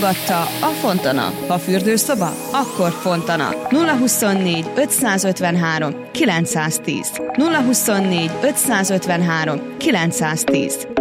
Gatta a Fontana. Ha fürdőszoba, akkor Fontana. 024 553 910. 024 553 910.